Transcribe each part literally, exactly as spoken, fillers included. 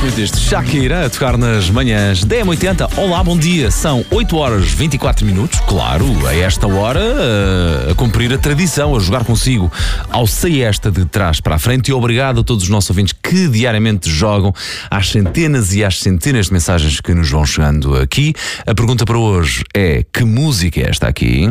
muito isto. Shakira a tocar nas manhãs da M oitenta. Olá, bom dia. São oito horas e vinte e quatro minutos. Claro, a esta hora a, a cumprir a tradição, a jogar consigo ao Sei Esta de trás para a frente. E obrigado a todos os nossos ouvintes que diariamente jogam, às centenas e às centenas de mensagens que nos vão chegando aqui. A pergunta para hoje é: que música é esta aqui?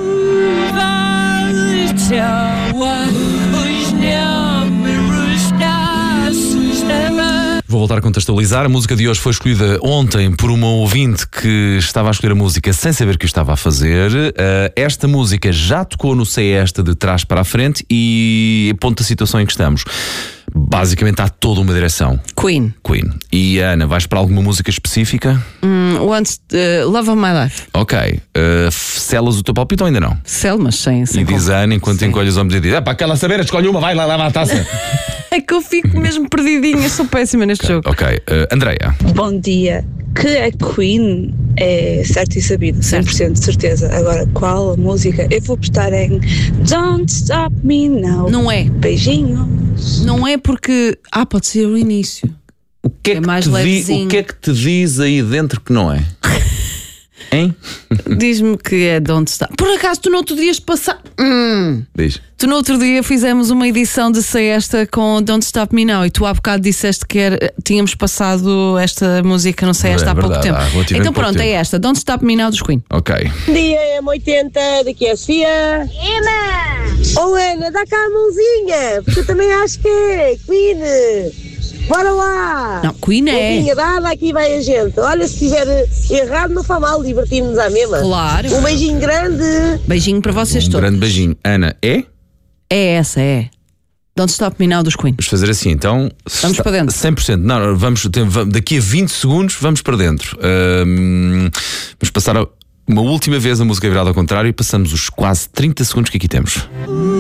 Vou voltar a contextualizar. A música de hoje foi escolhida ontem por uma ouvinte que estava a escolher a música sem saber o que estava a fazer. Uh, esta música já tocou no Sei Esta de trás para a frente e ponto da situação em que estamos. Basicamente há toda uma direção. Queen. Queen. E Ana, vais para alguma música específica? Hum, once, uh, Love of My Life. Ok. Uh, selas o teu palpite ou ainda não? Selo, mas sem, sem E diz a Ana, enquanto Sim. encolhe os ombros e diz: é para aquela saber, escolhe uma, vai lá, leva a taça. É que eu fico mesmo perdidinha, sou péssima neste jogo. Ok. Uh, Andreia. Bom dia. Que é Queen é certo e sabido, cem por cento de certeza. Agora, qual a música? Eu vou postar em Don't Stop Me Now. Não é. Beijinhos. Não é porque... Ah, pode ser o início. O que é, É que mais te di- levezinho. o que é que te diz aí dentro que não é? Hein? Diz-me que é Don't Stop. Por acaso tu no outro dia passar... Hum. Diz. Tu no outro dia fizemos uma edição de Sei Esta com Don't Stop Me Now e tu há bocado disseste que era, tínhamos passado esta música no Sei Esta É há pouco verdade, tempo. há relativamente Então pouco pronto, tempo. é esta. Don't Stop Me Now dos Queen. Ok. Bom dia, M oitenta, daqui é a Sofia. Emma! Oh Ana, dá cá a mãozinha, porque eu também acho que é Queen. Bora lá. Não, Queen é. Mãozinha dada, aqui vai a gente. Olha, se estiver errado não faz mal, divertimos-nos à mesma. Claro. Um beijinho grande. Beijinho para vocês Um todos. grande beijinho. Ana, é? É essa, é. Don't Stop Me Now dos Queen. Vamos fazer assim, então. Vamos para dentro. cem por cento. Não, vamos, tem- va- daqui a vinte segundos vamos para dentro. Ahm, vamos passar a- uma última vez a música virada ao contrário e passamos os quase trinta segundos que aqui temos.